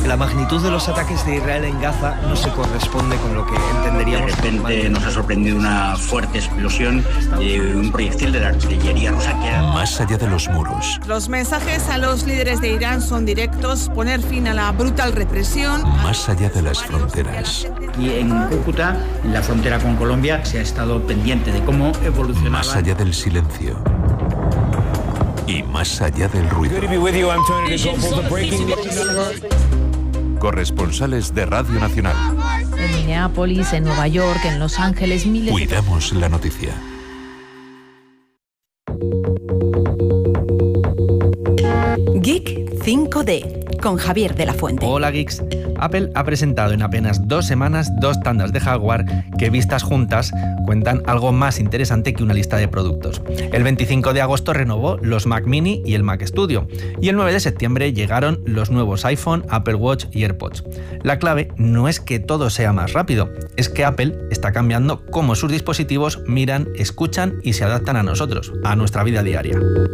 La magnitud de los ataques de Israel en Gaza no se corresponde con lo que entenderíamos. De repente nos ha sorprendido una fuerte explosión de un proyectil de la artillería rusa que... Más allá de los muros. Los mensajes a los líderes de Irán son directos: poner fin a la brutal represión. Más allá de las fronteras. Y en Cúcuta, en la frontera con Colombia, se ha estado pendiente de cómo evolucionaba. Más allá del silencio. Y más allá del ruido. Corresponsales de Radio Nacional. En Minneapolis, en Nueva York, en Los Ángeles, miles. Cuidamos la noticia. Geek 5D, con Javier de la Fuente. Hola geeks. Apple ha presentado en apenas 2 semanas 2 tandas de hardware que, vistas juntas, cuentan algo más interesante que una lista de productos. El 25 de agosto renovó los Mac Mini y el Mac Studio, y el 9 de septiembre llegaron los nuevos iPhone, Apple Watch y AirPods. La clave no es que todo sea más rápido, es que Apple está cambiando cómo sus dispositivos miran, escuchan y se adaptan a nosotros, a nuestra vida diaria.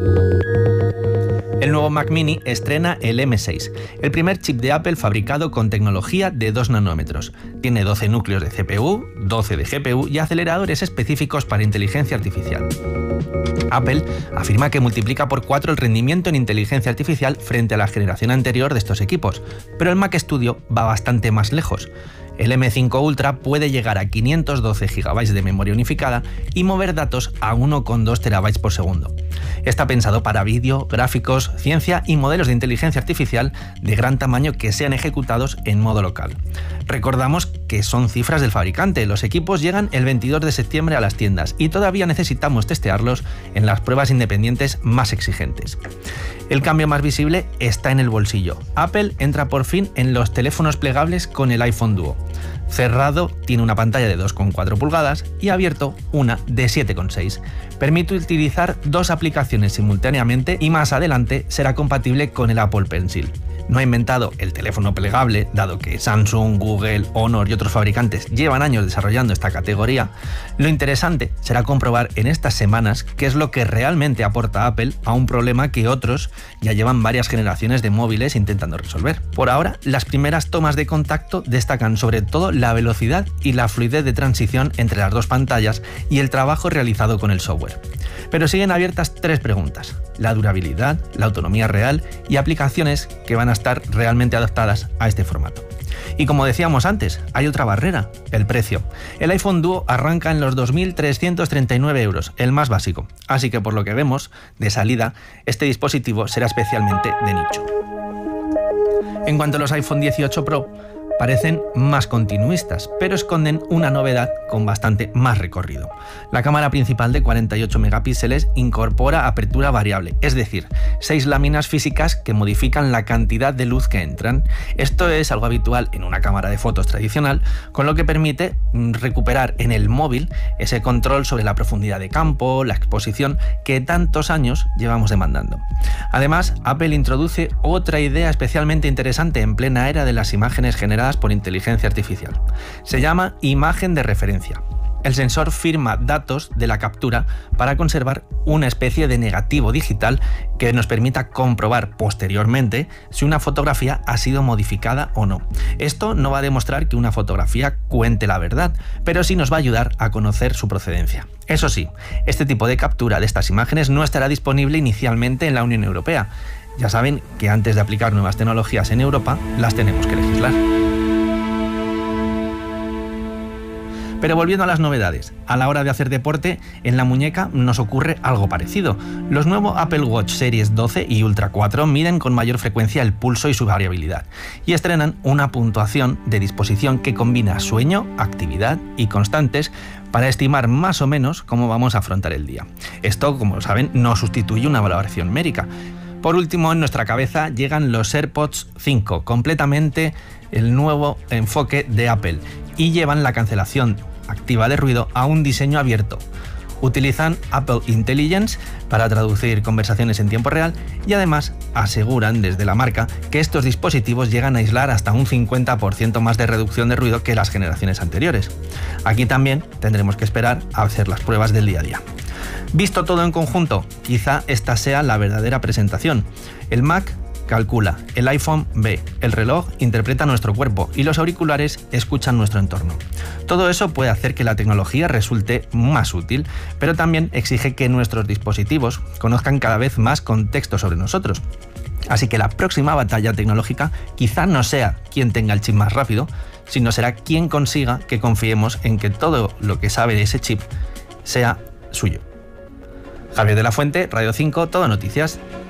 El nuevo Mac Mini estrena el M6, el primer chip de Apple fabricado con tecnología de 2 nanómetros. Tiene 12 núcleos de CPU, 12 de GPU y aceleradores específicos para inteligencia artificial. Apple afirma que multiplica por 4 el rendimiento en inteligencia artificial frente a la generación anterior de estos equipos, pero el Mac Studio va bastante más lejos. El M5 Ultra puede llegar a 512 GB de memoria unificada y mover datos a 1,2 TB por segundo. Está pensado para vídeo, gráficos, ciencia y modelos de inteligencia artificial de gran tamaño que sean ejecutados en modo local. Recordamos que son cifras del fabricante. Los equipos llegan el 22 de septiembre a las tiendas y todavía necesitamos testearlos en las pruebas independientes más exigentes. El cambio más visible está en el bolsillo. Apple entra por fin en los teléfonos plegables con el iPhone Duo. Cerrado tiene una pantalla de 2,4 pulgadas y abierto una de 7,6. Permite utilizar 2 aplicaciones simultáneamente y más adelante será compatible con el Apple Pencil. No ha inventado el teléfono plegable, dado que Samsung, Google, Honor y otros fabricantes llevan años desarrollando esta categoría. Lo interesante será comprobar en estas semanas qué es lo que realmente aporta Apple a un problema que otros ya llevan varias generaciones de móviles intentando resolver. Por ahora, las primeras tomas de contacto destacan sobre todo la velocidad y la fluidez de transición entre las 2 pantallas y el trabajo realizado con el software. Pero siguen abiertas 3 preguntas: la durabilidad, la autonomía real y aplicaciones que van a estar realmente adaptadas a este formato. Y como decíamos antes, hay otra barrera: el precio. El iPhone Duo arranca en los 2.339 euros, el más básico. Así que por lo que vemos, de salida, este dispositivo será especialmente de nicho. En cuanto a los iPhone 18 Pro, parecen más continuistas, pero esconden una novedad con bastante más recorrido. La cámara principal de 48 megapíxeles incorpora apertura variable, es decir, 6 láminas físicas que modifican la cantidad de luz que entran. Esto es algo habitual en una cámara de fotos tradicional, con lo que permite recuperar en el móvil ese control sobre la profundidad de campo, la exposición que tantos años llevamos demandando. Además, Apple introduce otra idea especialmente interesante en plena era de las imágenes generadas por inteligencia artificial. Se llama imagen de referencia. El sensor firma datos de la captura para conservar una especie de negativo digital que nos permita comprobar posteriormente si una fotografía ha sido modificada o no. Esto no va a demostrar que una fotografía cuente la verdad, pero sí nos va a ayudar a conocer su procedencia. Eso sí, este tipo de captura de estas imágenes no estará disponible inicialmente en la Unión Europea. Ya saben que antes de aplicar nuevas tecnologías en Europa, las tenemos que legislar. Pero volviendo a las novedades, a la hora de hacer deporte, en la muñeca nos ocurre algo parecido. Los nuevos Apple Watch Series 12 y Ultra 4 miden con mayor frecuencia el pulso y su variabilidad, y estrenan una puntuación de disposición que combina sueño, actividad y constantes para estimar más o menos cómo vamos a afrontar el día. Esto, como saben, no sustituye una valoración médica. Por último, en nuestra cabeza llegan los AirPods 5, completamente el nuevo enfoque de Apple, y llevan la cancelación activa de ruido a un diseño abierto. Utilizan Apple Intelligence para traducir conversaciones en tiempo real y además aseguran desde la marca que estos dispositivos llegan a aislar hasta un 50% más de reducción de ruido que las generaciones anteriores. Aquí también tendremos que esperar a hacer las pruebas del día a día. Visto todo en conjunto, quizá esta sea la verdadera presentación. El Mac calcula, el iPhone ve, el reloj interpreta nuestro cuerpo y los auriculares escuchan nuestro entorno. Todo eso puede hacer que la tecnología resulte más útil, pero también exige que nuestros dispositivos conozcan cada vez más contexto sobre nosotros. Así que la próxima batalla tecnológica quizá no sea quien tenga el chip más rápido, sino será quien consiga que confiemos en que todo lo que sabe de ese chip sea suyo. Javier de la Fuente, Radio 5, Todo Noticias.